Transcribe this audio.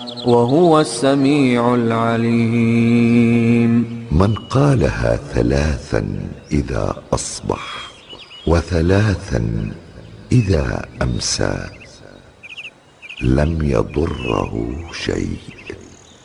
وهو السميع العليم. من قالها 3 إذا أصبح و3 إذا أمسى لم يضره شيء.